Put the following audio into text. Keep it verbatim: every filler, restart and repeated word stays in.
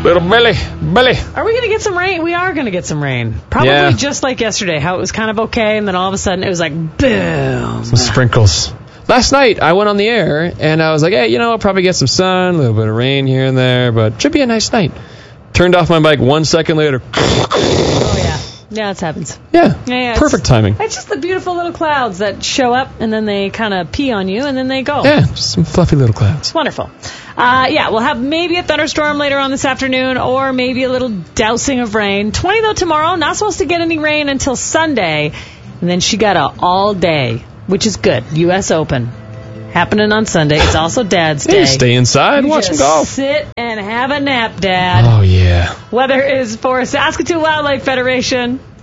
Little Billy, Billy. Are we going to get some rain? We are going to get some rain. Probably Yeah. just like yesterday, how it was kind of okay, and then all of a sudden it was like, boom. Some sprinkles. Last night, I went on the air, and I was like, hey, you know, I'll probably get some sun, a little bit of rain here and there, but it should be a nice night. Turned off my mic one second later. Oh, yeah. Yeah, that happens. Yeah, Yeah, yeah, perfect it's, timing. It's just the beautiful little clouds that show up, and then they kind of pee on you, and then they go. Yeah, just some fluffy little clouds. It's wonderful. Uh, yeah, we'll have maybe a thunderstorm later on this afternoon, or maybe a little dousing of rain. twenty, though, tomorrow. Not supposed to get any rain until Sunday. And then she got a all day, which is good. U S Open. Happening on Sunday. It's also Dad's Yeah, Day. you stay inside, You watch some just golf. sit and have a nap, Dad. Oh, yeah. Weather is for Saskatoon Wildlife Federation.